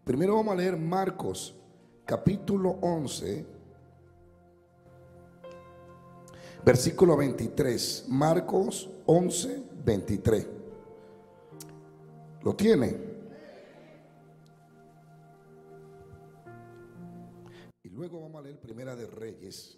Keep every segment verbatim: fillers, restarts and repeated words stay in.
Primero vamos a leer Marcos capítulo once, versículo veintitrés. Marcos once, veintitrés. ¿Lo tiene? Y luego vamos a leer Primera de Reyes,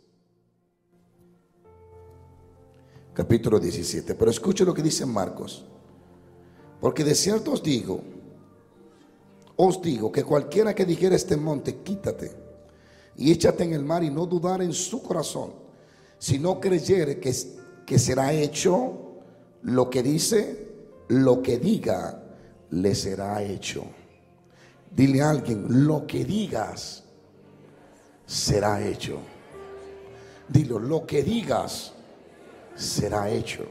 capítulo diecisiete. Pero escuche lo que dice Marcos. Porque de cierto os digo, os digo que cualquiera que dijera este monte, quítate y échate en el mar, y no dudar en su corazón, si no creyere que, que será hecho lo que dice, lo que diga, le será hecho. Dile a alguien, lo que digas, será hecho. Dilo, lo que digas, será hecho.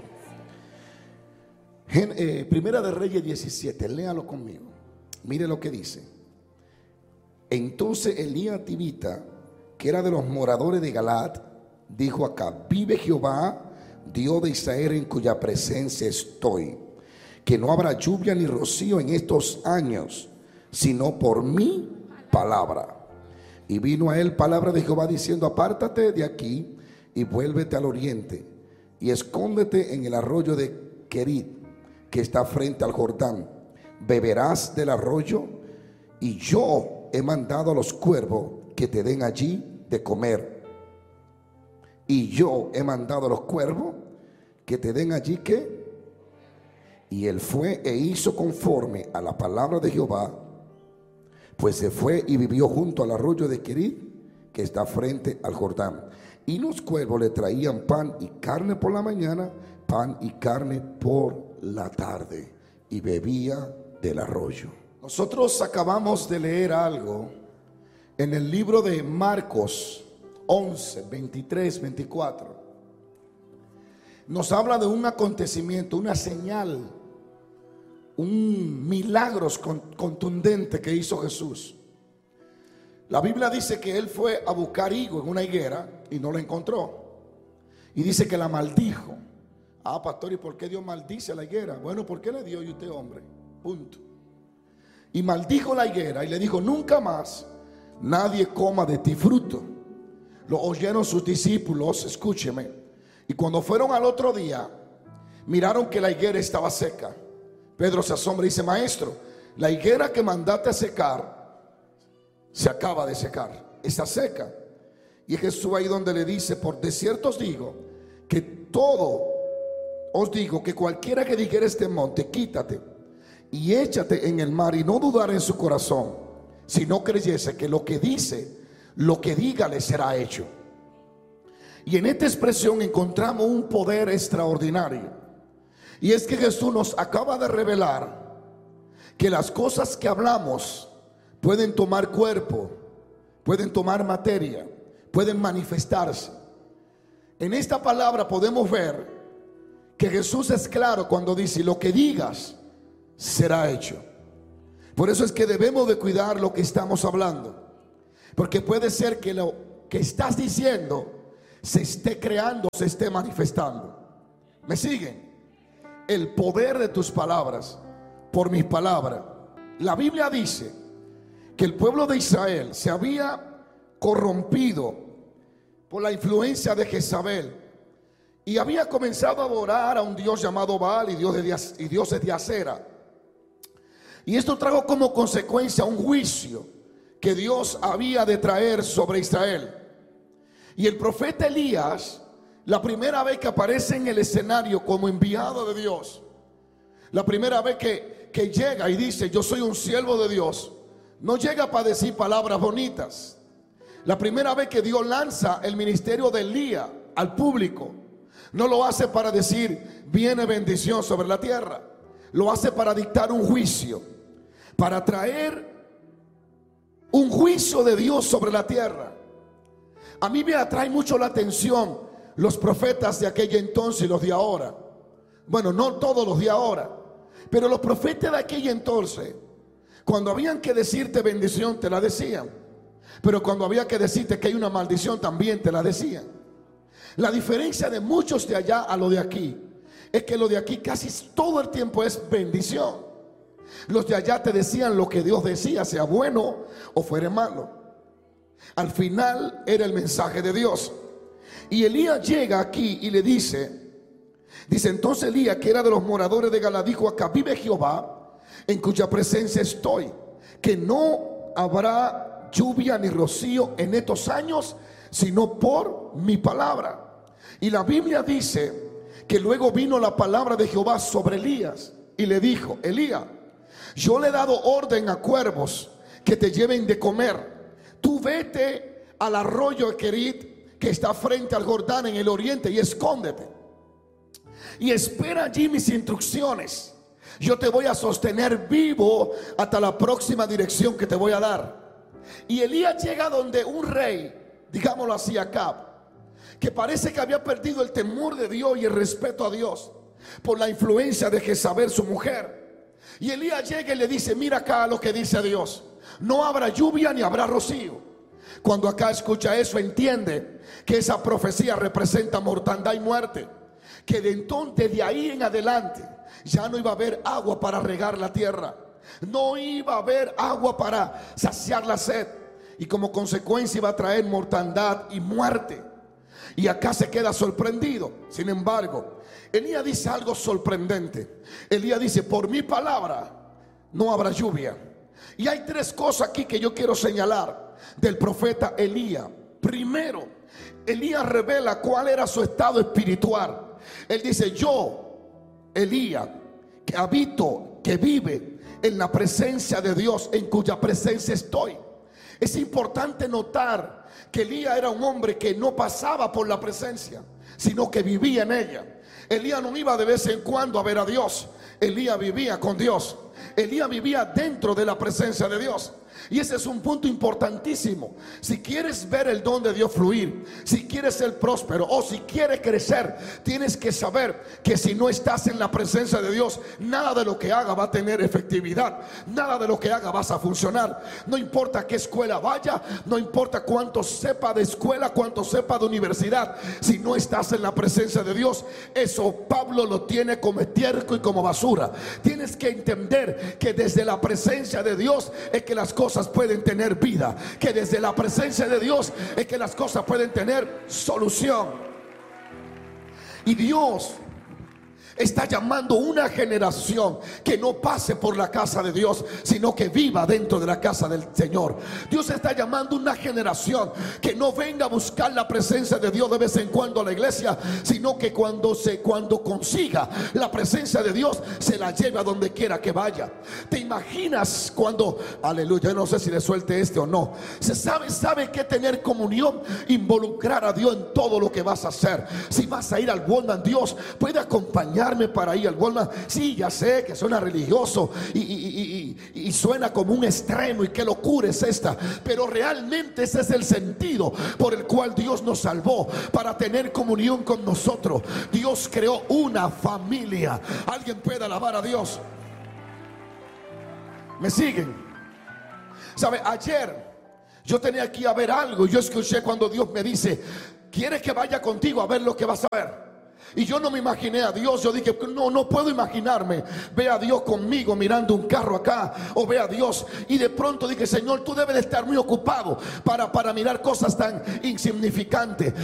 Gen, eh, Primera de Reyes diecisiete, léalo conmigo. Mire lo que dice. Entonces Elías Tibita, que era de los moradores de Galaad, dijo acá: vive Jehová, Dios de Israel, en cuya presencia estoy, que no habrá lluvia ni rocío en estos años, sino por mi palabra. Y vino a él palabra de Jehová diciendo: apártate de aquí y vuélvete al oriente, y escóndete en el arroyo de Querit, que está frente al Jordán. Beberás del arroyo, y yo he mandado a los cuervos que te den allí de comer. Y yo he mandado a los cuervos que te den allí que. Y él fue e hizo conforme a la palabra de Jehová, pues se fue y vivió junto al arroyo de Querit, que está frente al Jordán. Y los cuervos le traían pan y carne por la mañana, pan y carne por la tarde, y bebía del arroyo. Nosotros acabamos de leer algo en el libro de Marcos once, veintitrés, veinticuatro. Nos habla de un acontecimiento, una señal, un milagro contundente que hizo Jesús. La Biblia dice que él fue a buscar higo en una higuera y no la encontró, y dice que la maldijo. Ah, pastor, ¿y por qué Dios maldice a la higuera? Bueno, ¿por qué le dio y usted hombre? Punto. Y maldijo la higuera y le dijo: nunca más nadie coma de ti fruto. Lo oyeron sus discípulos, escúcheme, y cuando fueron al otro día, miraron que la higuera estaba seca. Pedro se asombra y dice: maestro, la higuera que mandaste a secar se acaba de secar, está seca. Y Jesús ahí donde le dice: por de cierto os digo que todo os digo que cualquiera que dijera este monte, quítate y échate en el mar, y no dudar en su corazón, si no creyese que lo que dice, lo que diga, le será hecho. Y en esta expresión encontramos un poder extraordinario, y es que Jesús nos acaba de revelar que las cosas que hablamos pueden tomar cuerpo, pueden tomar materia, pueden manifestarse. En esta palabra podemos ver que Jesús es claro cuando dice: lo que digas será hecho. Por eso es que debemos de cuidar lo que estamos hablando, porque puede ser que lo que estás diciendo se esté creando, se esté manifestando. ¿Me siguen? El poder de tus palabras, por mis palabras. La Biblia dice que el pueblo de Israel se había corrompido por la influencia de Jezabel, y había comenzado a adorar a un dios llamado Baal y, dios de, y dioses de Acera. Y esto trajo como consecuencia un juicio que Dios había de traer sobre Israel. Y el profeta Elías, la primera vez que aparece en el escenario como enviado de Dios, la primera vez que, que llega y dice: yo soy un siervo de Dios, no llega para decir palabras bonitas. La primera vez que Dios lanza el ministerio de Elías al público, no lo hace para decir viene bendición sobre la tierra. Lo hace para dictar un juicio, para traer un juicio de Dios sobre la tierra. A mí me atrae mucho la atención los profetas de aquel entonces y los de ahora. Bueno, no todos los de ahora, pero los profetas de aquel entonces, cuando habían que decirte bendición, te la decían. Pero cuando había que decirte que hay una maldición, también te la decían. La diferencia de muchos de allá a lo de aquí es que lo de aquí casi todo el tiempo es bendición. Los de allá te decían lo que Dios decía, sea bueno o fuere malo. Al final era el mensaje de Dios. Y Elías llega aquí y le dice, dice entonces Elías, que era de los moradores de Galaad, dijo: acá vive Jehová, en cuya presencia estoy, que no habrá lluvia ni rocío en estos años, sino por mi palabra. Y la Biblia dice que luego vino la palabra de Jehová sobre Elías y le dijo: Elías, yo le he dado orden a cuervos que te lleven de comer. Tú vete al arroyo de Kerit, que está frente al Jordán en el oriente, y escóndete y espera allí mis instrucciones. Yo te voy a sostener vivo hasta la próxima dirección que te voy a dar. Y Elías llega donde un rey, digámoslo así, Acab, que parece que había perdido el temor de Dios y el respeto a Dios por la influencia de Jezabel, su mujer. Y Elías llega y le dice: mira acá lo que dice Dios, no habrá lluvia ni habrá rocío. Cuando Acab escucha eso, entiende que esa profecía representa mortandad y muerte, que de entonces, de ahí en adelante, ya no iba a haber agua para regar la tierra, no iba a haber agua para saciar la sed, y como consecuencia iba a traer mortandad y muerte. Y acá se queda sorprendido. Sin embargo, Elías dice algo sorprendente. Elías dice: por mi palabra no habrá lluvia. Y hay tres cosas aquí que yo quiero señalar del profeta Elías. Primero, Elías revela cuál era su estado espiritual. Él dice: yo, Elías, que habito, que vive en la presencia de Dios, en cuya presencia estoy. Es importante notar que Elías era un hombre que no pasaba por la presencia, sino que vivía en ella. Elías no iba de vez en cuando a ver a Dios. Elías vivía con Dios. Elías vivía dentro de la presencia de Dios. Y ese es un punto importantísimo. Si quieres ver el don de Dios fluir, si quieres ser próspero o si quieres crecer, tienes que saber que si no estás en la presencia de Dios, nada de lo que haga va a tener efectividad, nada de lo que haga vas a funcionar. No importa qué escuela vaya, no importa cuánto sepa de escuela, cuánto sepa de universidad, si no estás en la presencia de Dios, eso Pablo lo tiene como estiércol y como basura. Tienes que entender que desde la presencia de Dios es que las cosas pueden tener vida, que desde la presencia de Dios es que las cosas pueden tener solución. Y Dios está llamando una generación que no pase por la casa de Dios, sino que viva dentro de la casa del Señor. Dios está llamando una generación que no venga a buscar la presencia de Dios de vez en cuando a la iglesia, sino que cuando se cuando consiga la presencia de Dios, se la lleve a donde quiera que vaya. ¿Te imaginas cuando, aleluya, yo no sé si le suelte este o no, se sabe, sabe que tener comunión, involucrar a Dios en todo lo que vas a hacer? Si vas a ir al Walmart, Dios puede acompañar para ir al Walmart. Sí, ya sé que suena religioso y, y, y, y, y suena como un extremo, y qué locura es esta, pero realmente ese es el sentido por el cual Dios nos salvó, para tener comunión con nosotros. Dios creó una familia. ¿Alguien puede alabar a Dios? ¿Me siguen? ¿Sabe? Ayer yo tenía que ir a ver algo y yo escuché cuando Dios me dice: ¿quieres que vaya contigo a ver lo que vas a ver? Y yo no me imaginé a Dios. Yo dije: no, no puedo imaginarme. Ve a Dios conmigo mirando un carro acá, o ve a Dios. Y de pronto dije: Señor, tú debes de estar muy ocupado para, para mirar cosas tan insignificantes.